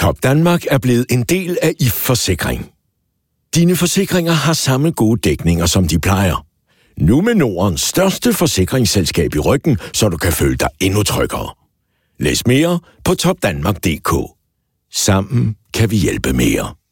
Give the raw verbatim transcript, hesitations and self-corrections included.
Topdanmark er blevet en del af I F Forsikring. Dine forsikringer har samme gode dækninger, som de plejer. Nu med Nordens største forsikringsselskab i ryggen, så du kan føle dig endnu tryggere. Læs mere på topdanmark punktum d k. Sammen kan vi hjælpe mere.